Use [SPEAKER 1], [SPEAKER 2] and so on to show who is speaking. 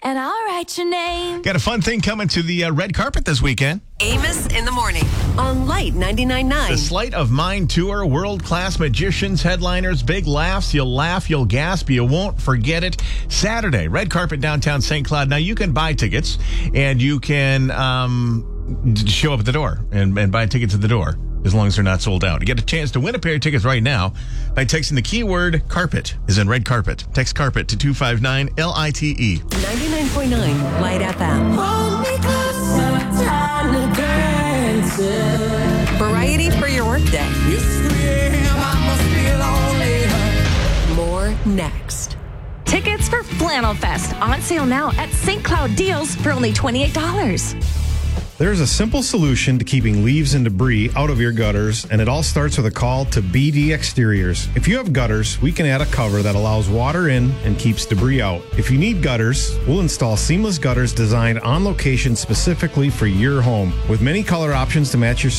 [SPEAKER 1] and I'll write your name.
[SPEAKER 2] Got a fun thing coming to the red carpet this weekend.
[SPEAKER 3] Amos in the morning on Light 99.9.
[SPEAKER 2] The Sleight of Mind Tour, world-class magicians, headliners, big laughs. You'll laugh, you'll gasp, you won't forget it. Saturday, red carpet downtown St. Cloud. Now, you can buy tickets, and you can show up at the door and buy tickets at the door, as long as they're not sold out. You get a chance to win a pair of tickets right now by texting the keyword carpet, as in red carpet. Text carpet to 259-LITE.
[SPEAKER 3] 99.9 Light FM. Variety for your workday. More next.
[SPEAKER 1] Tickets for Flannel Fest on sale now at St. Cloud Deals for only $28.
[SPEAKER 4] There's a simple solution to keeping leaves and debris out of your gutters, and it all starts with a call to BD Exteriors. If you have gutters, we can add a cover that allows water in and keeps debris out. If you need gutters, we'll install seamless gutters designed on location specifically for your home, with many color options to match your